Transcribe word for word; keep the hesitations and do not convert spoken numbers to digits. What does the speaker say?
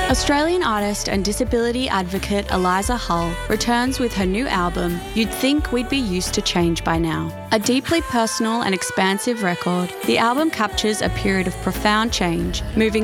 Australian artist and disability advocate Eliza Hull returns with her new album, You'd Think We'd Be Used to Change by Now. A deeply personal and expansive record, the album captures a period of profound change, moving